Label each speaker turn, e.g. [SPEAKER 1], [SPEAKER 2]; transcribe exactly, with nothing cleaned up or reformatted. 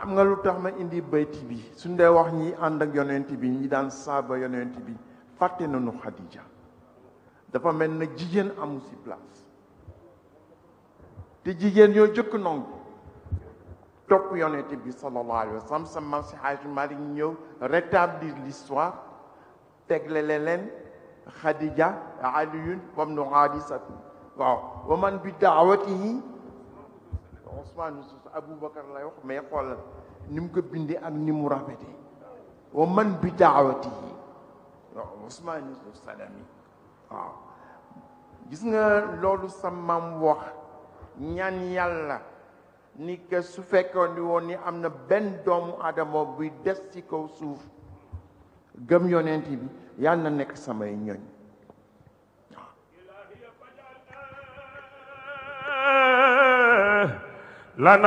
[SPEAKER 1] xam nga lu tax ma indi bayti bi suñ dee wax ñi ànd ak yonent bi ñi daan saaba yonent bi fàtte nañu Xadija dafa mel na jigéen amu si place te jigéen yoo jëkk nangu topp yonent bi sallallahu alayhi wa sallam sa maam si Hajj Malik ñëw rétablir l'histoire tegle leen Xadija Aliyun wabnu Harisat waaw wa man bi daawatihi Ousmane Aboubacar lay wax mais xoolal ni mu ko bindee ak ni mu rafetee wa man bi daawatihi waaw Ousmane Salami waaw gis nga loolu sa maam wax ñaan yàlla ni que su fekkoon ni woon ni am na benn doomu adama buy des ci kaw suuf gëm yonent bi yàlla na nekk samay ñoñ
[SPEAKER 2] lana